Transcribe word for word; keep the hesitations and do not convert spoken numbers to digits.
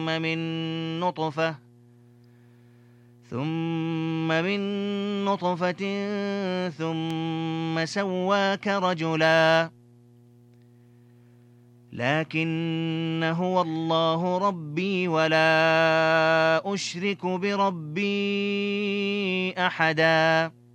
من نطفة ثم من نطفة ثم سواك رجلا لكن هو الله ربي ولا أشرك بربي أحدا